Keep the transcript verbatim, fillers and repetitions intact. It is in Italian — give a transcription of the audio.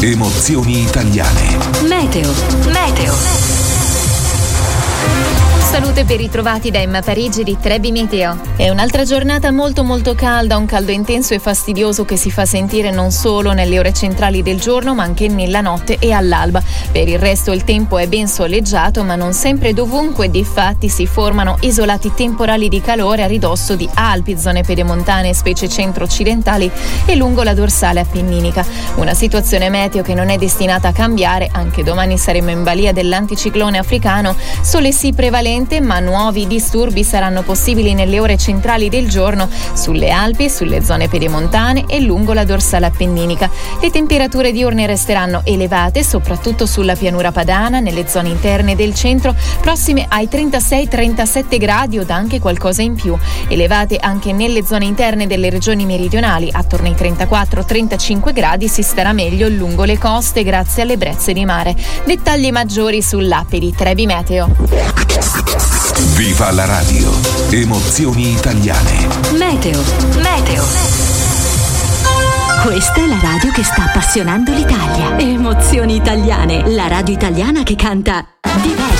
Emozioni italiane. Meteo. Meteo. Salute ben ritrovati da Emma Parigi di Trebi Meteo. È un'altra giornata molto molto calda, un caldo intenso e fastidioso che si fa sentire non solo nelle ore centrali del giorno ma anche nella notte e all'alba. Per il resto il tempo è ben soleggiato ma non sempre dovunque, difatti si formano isolati temporali di calore a ridosso di Alpi, zone pedemontane, specie centro-occidentali e lungo la dorsale appenninica. Una situazione meteo che non è destinata a cambiare, anche domani saremo in balia dell'anticiclone africano, sole sì prevalenti ma nuovi disturbi saranno possibili nelle ore centrali del giorno sulle Alpi, sulle zone pedemontane e lungo la dorsale appenninica. Le temperature diurne resteranno elevate, soprattutto sulla pianura padana, nelle zone interne del centro, prossime ai trentasei trentasette gradi o anche qualcosa in più. Elevate anche nelle zone interne delle regioni meridionali, attorno ai trentaquattro trentacinque gradi si starà meglio lungo le coste grazie alle brezze di mare. Dettagli maggiori sull'app di Trebi Meteo. Viva la radio! Emozioni italiane. Meteo. Meteo. Questa è la radio che sta appassionando l'Italia. Emozioni italiane, la radio italiana che canta diverso.